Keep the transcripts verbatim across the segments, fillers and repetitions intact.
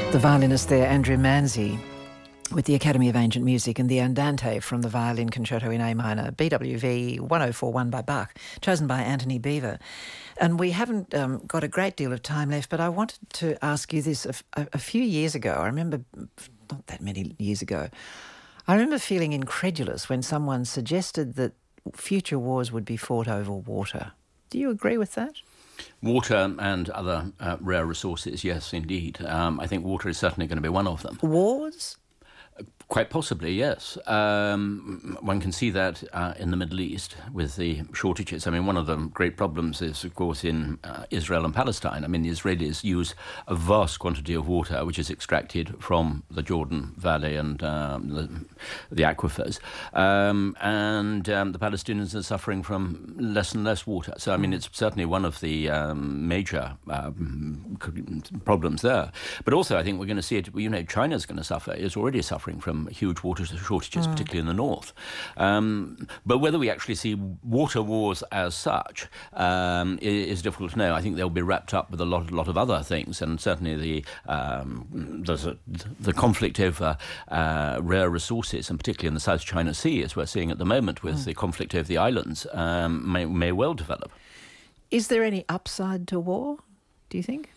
The violinist there, Andrew Manzi, with the Academy of Ancient Music and the Andante from the Violin Concerto in A minor, B W V one oh four one by Bach, chosen by Anthony Beaver. And we haven't um, got a great deal of time left, but I wanted to ask you this. A, a, a few years ago, I remember, not that many years ago, I remember feeling incredulous when someone suggested that future wars would be fought over water. Do you agree with that? Water and other uh, rare resources, yes, indeed. Um, I think water is certainly going to be one of them. Wars? Quite possibly, yes. Um, one can see that uh, in the Middle East with the shortages. I mean, one of the great problems is, of course, in uh, Israel and Palestine. I mean, the Israelis use a vast quantity of water, which is extracted from the Jordan Valley and um, the, the aquifers. Um, and um, the Palestinians are suffering from less and less water. So, I mean, it's certainly one of the um, major um, problems there. But also, I think we're going to see it, you know, China's going to suffer, is already suffering from huge water shortages, mm. particularly in the north. Um, but whether we actually see water wars as such um, is, is difficult to know. I think they'll be wrapped up with a lot, lot of other things, and certainly the um, there's a, the conflict over uh, rare resources, and particularly in the South China Sea, as we're seeing at the moment with mm. the conflict over the islands, um, may, may well develop. Is there any upside to war, do you think?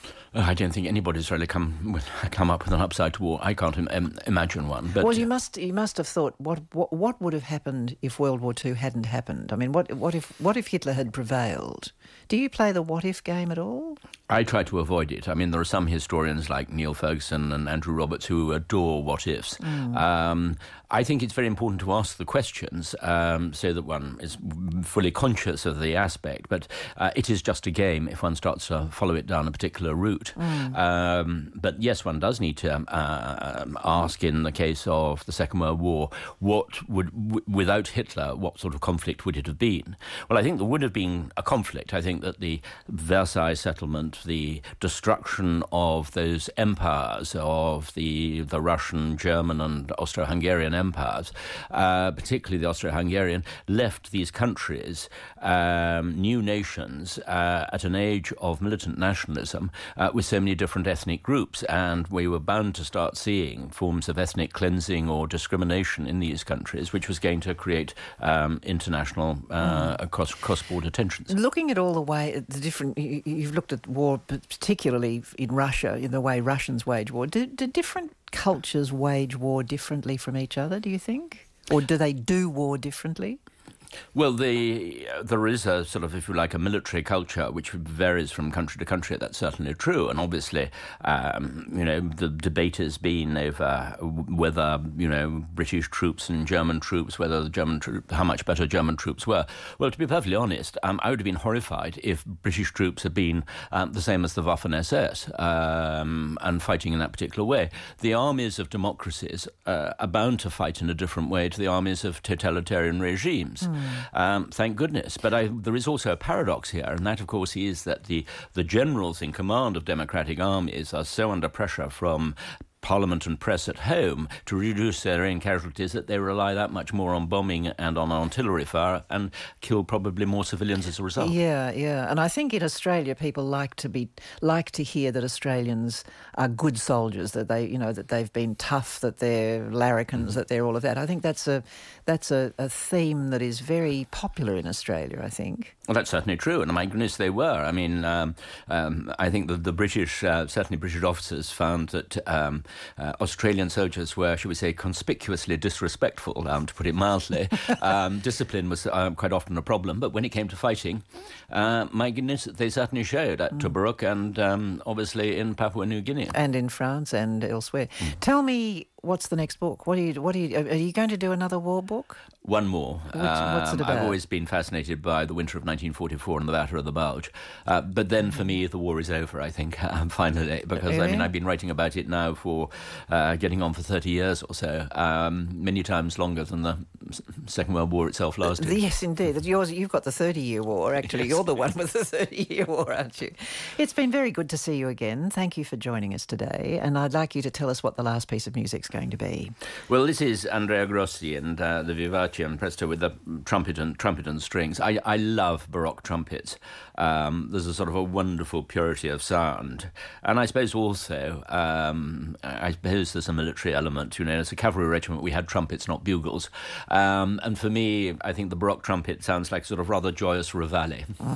I don't think anybody's really come with, come up with an upside to war. I can't Im- imagine one. But well, you must you must have thought what, what what would have happened if World War Two hadn't happened. I mean, what what if what if Hitler had prevailed? Do you play the what if game at all? I try to avoid it. I mean, there are some historians like Neil Ferguson and Andrew Roberts who adore what ifs. Mm. Um, I think it's very important to ask the questions um, so that one is fully conscious of the aspect. But uh, it is just a game if one starts to follow it down a particular route. Mm. Um, but yes, one does need to uh, ask, in the case of the Second World War, what would, w- without Hitler, what sort of conflict would it have been? Well, I think there would have been a conflict. I think that the Versailles settlement, the destruction of those empires, of the the Russian, German and Austro-Hungarian empires, uh, particularly the Austro-Hungarian, left these countries, um, new nations, uh, at an age of militant nationalism uh, with so many different ethnic groups, and we were bound to start seeing forms of ethnic cleansing or discrimination in these countries, which was going to create um, international uh, mm. cross, cross-border tensions. Looking at all the way, the different, you, you've looked at war, particularly in Russia, in the way Russians wage war. Do, do different cultures wage war differently from each other, do you think? Or do they do war differently? Well, the, uh, there is a sort of, if you like, a military culture which varies from country to country. That's certainly true. And obviously, um, you know, the debate has been over whether, you know, British troops and German troops, whether the German troop, how much better German troops were. Well, to be perfectly honest, um, I would have been horrified if British troops had been um, the same as the Waffen-S S um, and fighting in that particular way. The armies of democracies uh, are bound to fight in a different way to the armies of totalitarian regimes. Mm. Um, thank goodness. But I, there is also a paradox here, and that, of course, is that the, the generals in command of democratic armies are so under pressure from Parliament and press at home to reduce their own casualties that they rely that much more on bombing and on artillery fire and kill probably more civilians as a result. Yeah, yeah. And I think in Australia people like to be like to hear that Australians are good soldiers, that they, you know, that they've been tough, that they're larrikins, mm. that they're all of that. I think that's a that's a, a theme that is very popular in Australia, I think. Well, that's certainly true, and my goodness, they were. I mean, um, um, I think that the British, uh, certainly British officers, found that um, uh, Australian soldiers were, should we say, conspicuously disrespectful, um, to put it mildly. um, discipline was um, quite often a problem, but when it came to fighting, uh, my goodness, they certainly showed at mm. Tobruk and um, obviously in Papua New Guinea. And in France and elsewhere. Mm. Tell me, what's the next book? What are you? What are you? Are you going to do another war book? One more. Which, what's it um, about? I've always been fascinated by the winter of nineteen forty-four and the Battle of the Bulge, uh, but then for me the war is over. I think um, finally, because really? I mean I've been writing about it now for uh, getting on for thirty years or so, um, many times longer than the Second World War itself lasted. Yes, indeed. Yours, you've got the thirty-year war, actually. Yes. You're the one with the thirty-year war, aren't you? It's been very good to see you again. Thank you for joining us today. And I'd like you to tell us what the last piece of music's going to be. Well, this is Andrea Grossi and uh, the Vivace and Presto with the trumpet and trumpet and strings. I, I love Baroque trumpets. Um, there's a sort of a wonderful purity of sound. And I suppose also, um, I suppose there's a military element. You know, as a cavalry regiment, we had trumpets, not bugles. Um, and for me, I think the Baroque trumpet sounds like sort of rather joyous reveille.